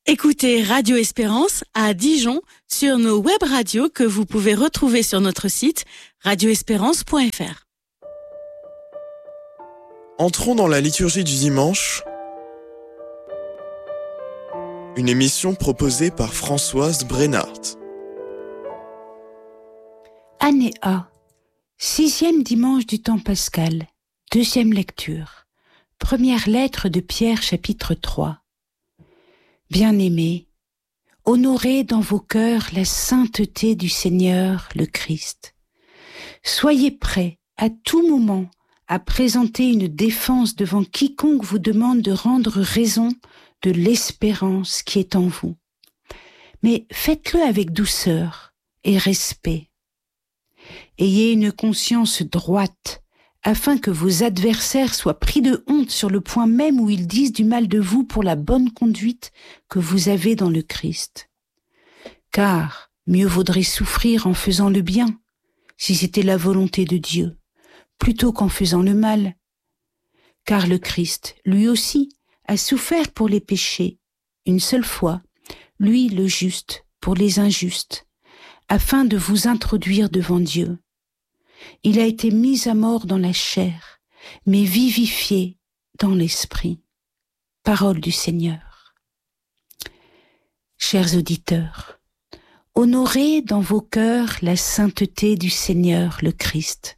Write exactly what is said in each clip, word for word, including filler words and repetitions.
Écoutez Radio Espérance à Dijon sur nos web radios que vous pouvez retrouver sur notre site radio espérance point f r. Entrons dans la liturgie du dimanche, une émission proposée par Françoise Brennart. Année A, sixième dimanche du temps pascal, deuxième lecture, première lettre de Pierre chapitre trois. Bien-aimés, honorez dans vos cœurs la sainteté du Seigneur le Christ. Soyez prêts à tout moment à présenter une défense devant quiconque vous demande de rendre raison de l'espérance qui est en vous. Mais faites-le avec douceur et respect. Ayez une conscience droite, afin que vos adversaires soient pris de honte sur le point même où ils disent du mal de vous pour la bonne conduite que vous avez dans le Christ. Car mieux vaudrait souffrir en faisant le bien, si c'était la volonté de Dieu, plutôt qu'en faisant le mal. Car le Christ, lui aussi, a souffert pour les péchés, une seule fois, lui le juste pour les injustes, afin de vous introduire devant Dieu. Il a été mis à mort dans la chair, mais vivifié dans l'esprit. Parole du Seigneur. Chers auditeurs, honorez dans vos cœurs la sainteté du Seigneur le Christ.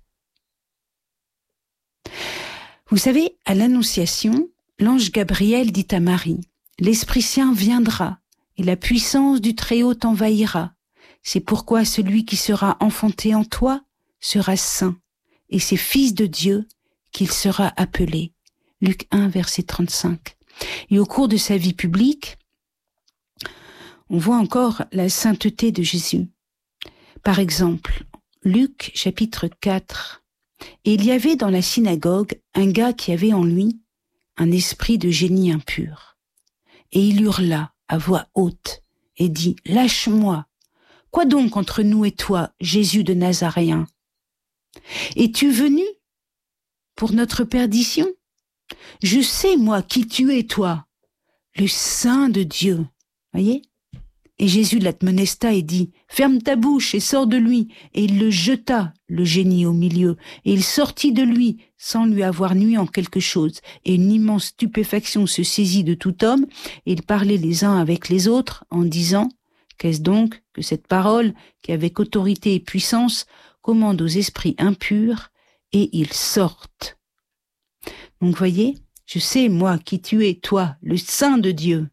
Vous savez, à l'Annonciation, l'ange Gabriel dit à Marie, « L'Esprit Saint viendra, et la puissance du Très-Haut t'envahira. C'est pourquoi celui qui sera enfanté en toi sera saint, et c'est fils de Dieu qu'il sera appelé. » Luc un, verset trente-cinq. Et au cours de sa vie publique, on voit encore la sainteté de Jésus. Par exemple, Luc chapitre quatre. Et il y avait dans la synagogue un gars qui avait en lui un esprit de génie impur. Et il hurla à voix haute et dit, « Lâche-moi! Quoi donc entre nous et toi, Jésus de Nazaréen? Es-tu venu pour notre perdition? Je sais, moi, qui tu es, toi, le Saint de Dieu. » Voyez? Et Jésus l'admonesta et dit, « Ferme ta bouche et sors de lui. » Et il le jeta, le génie, au milieu. Et il sortit de lui, sans lui avoir nui en quelque chose. Et une immense stupéfaction se saisit de tout homme. Et ils parlaient les uns avec les autres, en disant, « Qu'est-ce donc que cette parole, qui avec autorité et puissance, commande aux esprits impurs, et ils sortent. » Donc voyez, je sais, moi, qui tu es, toi, le Saint de Dieu.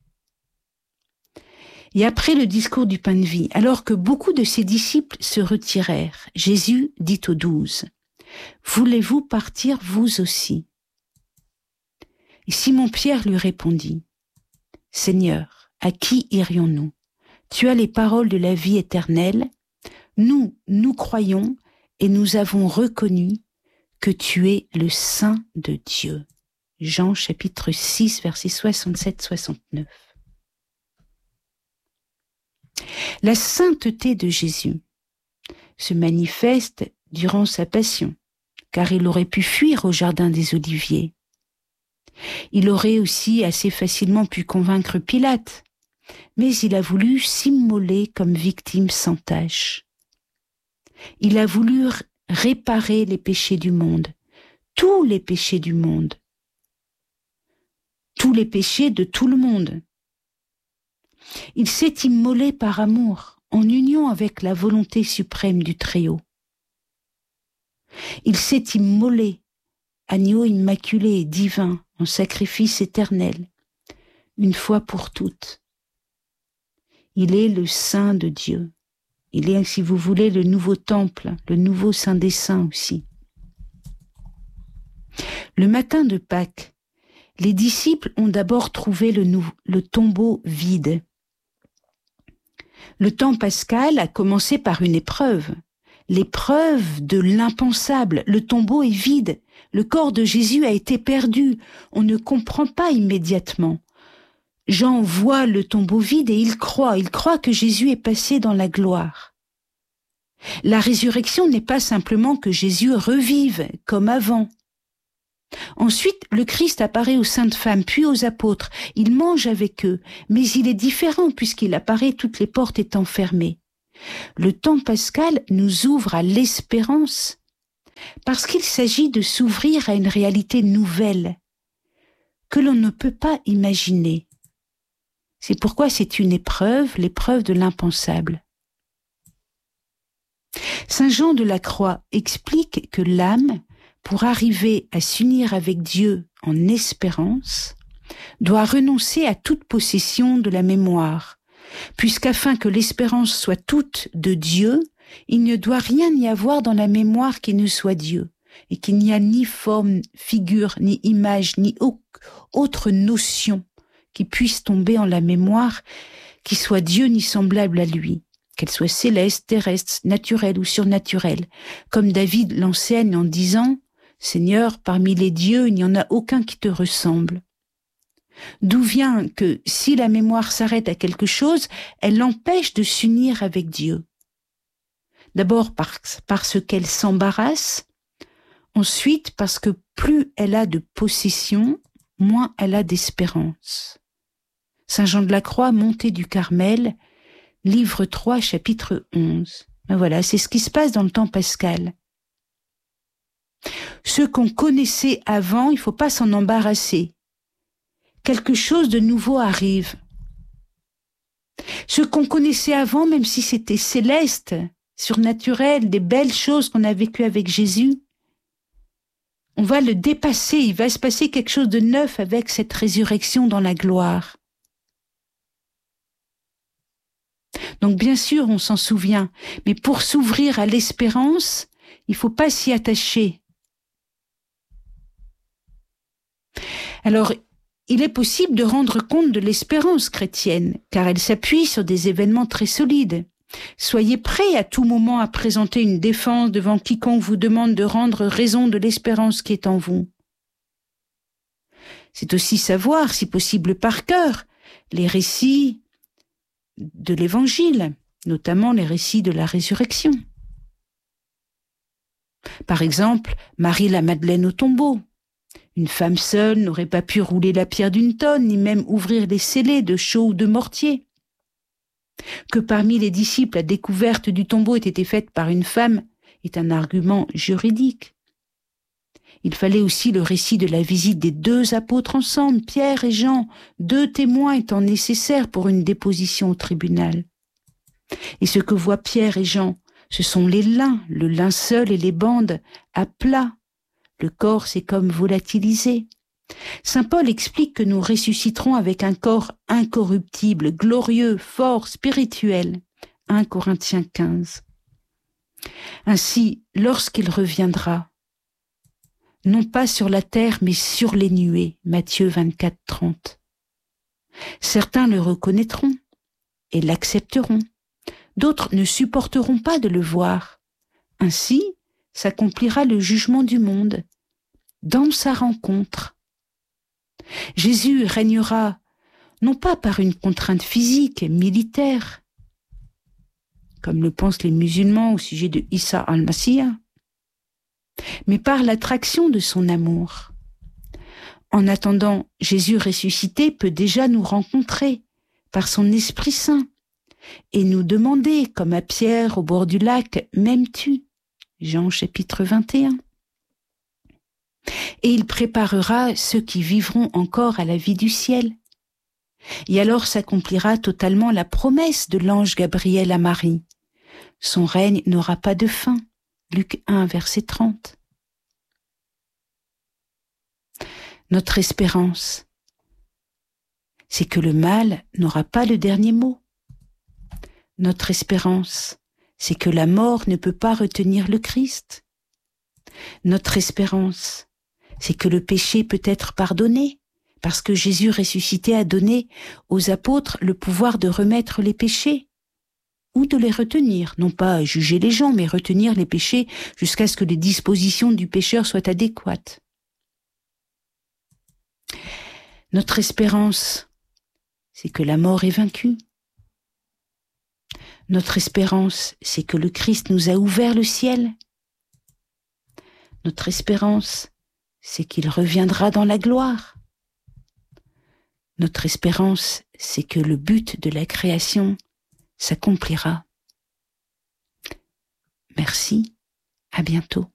Et après le discours du pain de vie, alors que beaucoup de ses disciples se retirèrent, Jésus dit aux douze, « Voulez-vous partir vous aussi ?» Et Simon-Pierre lui répondit, « Seigneur, à qui irions-nous? Tu as les paroles de la vie éternelle. Nous, nous croyons et nous avons reconnu que tu es le Saint de Dieu. » Jean chapitre six, versets soixante-sept soixante-neuf. La sainteté de Jésus se manifeste durant sa passion, car il aurait pu fuir au jardin des Oliviers. Il aurait aussi assez facilement pu convaincre Pilate, mais il a voulu s'immoler comme victime sans tache. Il a voulu réparer les péchés du monde, tous les péchés du monde, tous les péchés de tout le monde. Il s'est immolé par amour, en union avec la volonté suprême du Très-Haut. Il s'est immolé, agneau immaculé et divin, en sacrifice éternel, une fois pour toutes. Il est le Saint de Dieu. Il est, si vous voulez, le nouveau temple, le nouveau Saint des Saints aussi. Le matin de Pâques, les disciples ont d'abord trouvé le, nou- le tombeau vide. Le temps pascal a commencé par une épreuve, l'épreuve de l'impensable. Le tombeau est vide, le corps de Jésus a été perdu, on ne comprend pas immédiatement. Jean voit le tombeau vide et il croit, il croit que Jésus est passé dans la gloire. La résurrection n'est pas simplement que Jésus revive comme avant. Ensuite, le Christ apparaît aux saintes femmes, puis aux apôtres. Il mange avec eux, mais il est différent puisqu'il apparaît toutes les portes étant fermées. Le temps pascal nous ouvre à l'espérance parce qu'il s'agit de s'ouvrir à une réalité nouvelle que l'on ne peut pas imaginer. C'est pourquoi c'est une épreuve, l'épreuve de l'impensable. Saint Jean de la Croix explique que l'âme, pour arriver à s'unir avec Dieu en espérance, doit renoncer à toute possession de la mémoire, puisqu'afin que l'espérance soit toute de Dieu, il ne doit rien y avoir dans la mémoire qui ne soit Dieu, et qu'il n'y a ni forme, figure, ni image, ni autre notion qui puisse tomber en la mémoire, qui soit Dieu ni semblable à lui, qu'elle soit céleste, terrestre, naturelle ou surnaturelle, comme David l'enseigne en disant « Seigneur, parmi les dieux, il n'y en a aucun qui te ressemble ». D'où vient que si la mémoire s'arrête à quelque chose, elle l'empêche de s'unir avec Dieu. D'abord parce, parce qu'elle s'embarrasse, ensuite parce que plus elle a de possession, moins elle a d'espérance. Saint Jean de la Croix, Montée du Carmel, livre trois, chapitre onze. Ben voilà, c'est ce qui se passe dans le temps pascal. Ce qu'on connaissait avant, il ne faut pas s'en embarrasser. Quelque chose de nouveau arrive. Ce qu'on connaissait avant, même si c'était céleste, surnaturel, des belles choses qu'on a vécues avec Jésus, on va le dépasser, il va se passer quelque chose de neuf avec cette résurrection dans la gloire. Donc bien sûr, on s'en souvient, mais pour s'ouvrir à l'espérance, il ne faut pas s'y attacher. Alors, il est possible de rendre compte de l'espérance chrétienne, car elle s'appuie sur des événements très solides. Soyez prêts à tout moment à présenter une défense devant quiconque vous demande de rendre raison de l'espérance qui est en vous. C'est aussi savoir, si possible par cœur, les récits de l'Évangile, notamment les récits de la résurrection. Par exemple, Marie la Madeleine au tombeau. Une femme seule n'aurait pas pu rouler la pierre d'une tonne, ni même ouvrir les scellés de chaux ou de mortier. Que parmi les disciples la découverte du tombeau ait été faite par une femme est un argument juridique. Il fallait aussi le récit de la visite des deux apôtres ensemble, Pierre et Jean, deux témoins étant nécessaires pour une déposition au tribunal. Et ce que voient Pierre et Jean, ce sont les lins, le linceul et les bandes à plat. Le corps s'est comme volatilisé. Saint Paul explique que nous ressusciterons avec un corps incorruptible, glorieux, fort, spirituel. un Corinthiens quinze. Ainsi, lorsqu'il reviendra, non pas sur la terre, mais sur les nuées, Matthieu vingt-quatre, trente. Certains le reconnaîtront et l'accepteront. D'autres ne supporteront pas de le voir. Ainsi, s'accomplira le jugement du monde, dans sa rencontre. Jésus régnera non pas par une contrainte physique et militaire, comme le pensent les musulmans au sujet de Issa al-Masih, mais par l'attraction de son amour. En attendant, Jésus ressuscité peut déjà nous rencontrer par son Esprit Saint et nous demander, comme à Pierre au bord du lac, « M'aimes-tu » Jean chapitre vingt et un. Et il préparera ceux qui vivront encore à la vie du ciel. Et alors s'accomplira totalement la promesse de l'ange Gabriel à Marie. Son règne n'aura pas de fin. Luc un, verset trente. Notre espérance, c'est que le mal n'aura pas le dernier mot. Notre espérance, c'est que la mort ne peut pas retenir le Christ. Notre espérance, c'est que le péché peut être pardonné, parce que Jésus ressuscité a donné aux apôtres le pouvoir de remettre les péchés, ou de les retenir, non pas juger les gens, mais retenir les péchés jusqu'à ce que les dispositions du pécheur soient adéquates. Notre espérance, c'est que la mort est vaincue. Notre espérance, c'est que le Christ nous a ouvert le ciel. Notre espérance, c'est qu'il reviendra dans la gloire. Notre espérance, c'est que le but de la création s'accomplira. Merci, à bientôt.